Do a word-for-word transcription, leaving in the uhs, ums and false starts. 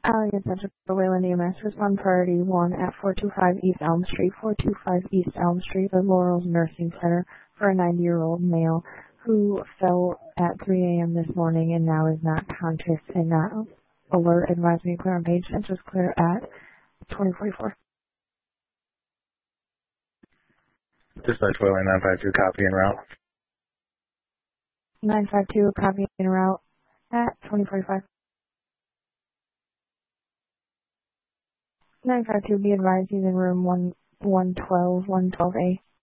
Allegan Central Wayland E M S, respond priority one at four two five East Elm Street, four two five East Elm Street, the Laurels Nursing Center, for a ninety-year-old male who fell at three a.m. this morning and now is not conscious and not alert. Advise me clear on page. Census clear at twenty forty-four. Dispatch Wayland nine five two, copy en route. nine five two, copy en route at twenty forty-five. nine five two, be advised he's in room one twelve, one twelve A.